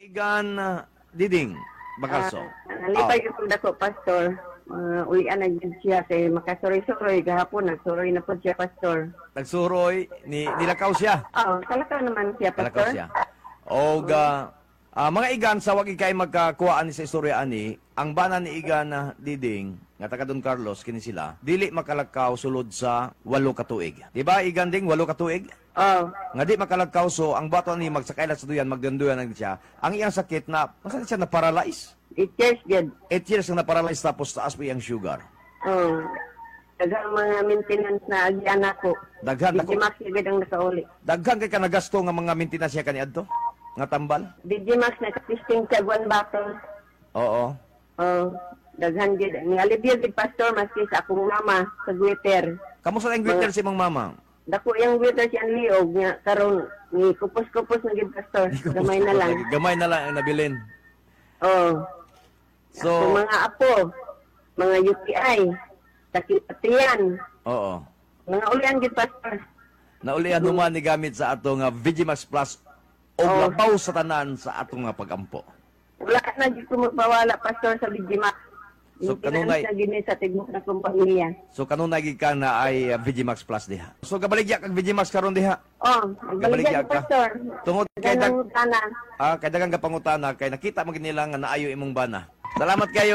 Igan Diding Bakalso. Nalipay ko dako, Pastor. Ulian na dyan siya kay makasuroy-suroy. Gahapon, nagsuroy na po siya, Pastor. Nagsuroy, nilakaw siya. Oo, talakaw naman siya, Nilakaw Pastor. siya. O mga igan, sa wag ikay magkakuhaan sa istorya ani, ang bana ni Igan Diding, nga taga Don Carlos, kini sila, dili makalakaw sulod sa 8 katuig. Diba, Igan Ding, 8 katuig? Oo. Nga di makalakaw, so ang bato ni magsakailat sa duyan, magdanduyan na siya. Ang iyang sakit na, masakit siya na paralyze. It years good. 8 years na paralyze tapos taas po yung sugar. Oo. Dagang mga maintenance na agyan ako. Daghan ako. Digimax agad ang nakauli. Daghan kay kanagasto nga mga maintenance siya kaniadto? Nga tambal? Digimax na testing sa 1 bottle. Oo. Oo. Daghan gid. Ni alibyo gid, Pastor, maski sa akong mama sa Twitter. Kamusta ang greeter si mong mama? Dako yung Twitter siyang liog niya karon ni kupos-kupos na gid, Pastor. Gamay na lang. Gamay na lang ang nabilin. Oo. So, Ang mga apo, mga UTI, sakit patiyan, oo. mga ulian gid, Pastor. Naulian human ni gamit sa atong Vigimax Plus o Oo. labaw sa tanan sa atong pagampo. Wala na gid ko magpawala, Pastor, sa Digimax. So, Yung kanunay- pinansa gid ni sa tigmok na kong pamilya. So kanunay gid ka na ay Vigimax Plus diha. So kabaligya kag Vigimax karon diha. Oh, Gabaligya nagbaligyan ka. Pastor. Tungod kay Ganang tanan. kay daghang ka pangutana kay nakita mo gid nila nga naayo imong bana. Salamat kayo.